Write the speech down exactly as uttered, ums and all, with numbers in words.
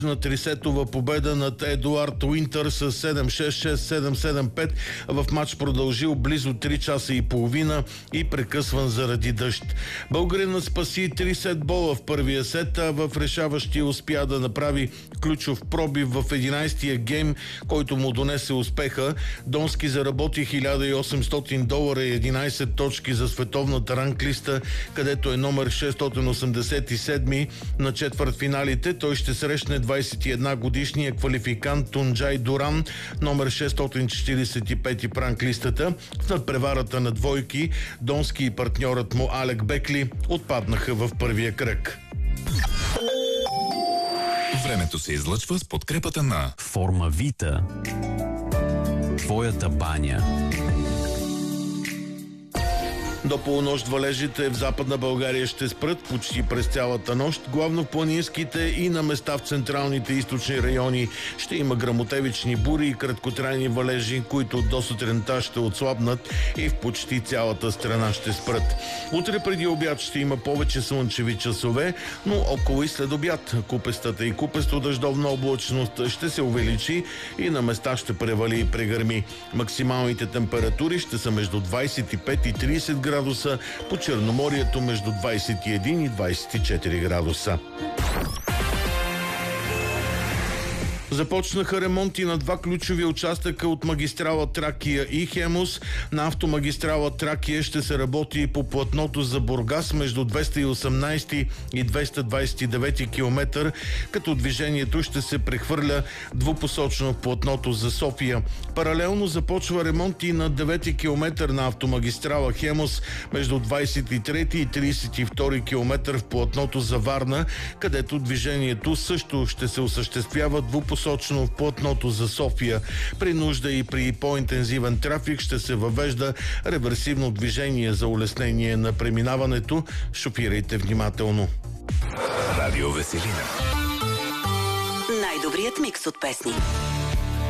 на трисетова победа над Едуард Уинтър с седем шест шест седем седем пет в матч продължил близо три часа и половина и прекъсван заради дъжд. Българинът спаси три сетбола в първия сет, а в решаващия успя да направи ключов пробив в единайсетия гейм, който му донесе успеха. Донски заработи хиляда и осемстотин долара и единайсет точки за световната ранглиста, където е номер шестстотин осемдесет и седми на четвъртфиналите. Той ще срещне двайсет и една годишния квалификант Тунджай Дуран, номер шестстотин четирийсет и пети в ранглистата. В надпреварата на двойки Донски и партньорът му Алек Бекли отпаднаха в първия кръг. Времето се излъчва с подкрепата на Формавита. Твоята баня. До полунощ валежите в Западна България ще спрат почти през цялата нощ. Главно в планинските и на места в централните и източни райони ще има гръмотевични бури и краткотрайни валежи, които до сутринта ще отслабнат и в почти цялата страна ще спрат. Утре преди обяд ще има повече слънчеви часове, но около и след обяд купестата и купесто дъждовна облачност ще се увеличи и на места ще превали и прегърми. Максималните температури ще са между двайсет и пет и трийсет градуса, по Черноморието между двайсет и един и двайсет и четири градуса. Започнаха ремонти на два ключови участъка от магистрала Тракия и Хемус. На автомагистрала Тракия ще се работи по платното за Бургас между двеста и осемнайсети и двеста двайсет и девети километър, като движението ще се прехвърля двупосочно в платното за София. Паралелно започва ремонт и на девети километър на автомагистрала Хемус между двайсет и трети и трийсет и втори километър в платното за Варна, където движението също ще се осъществява двупосочно Сочно в платното за София. При нужда и при по-интензивен трафик ще се въвежда реверсивно движение за улеснение на преминаването. Шофирайте внимателно. Радио Веселина. Най-добрият микс от песни.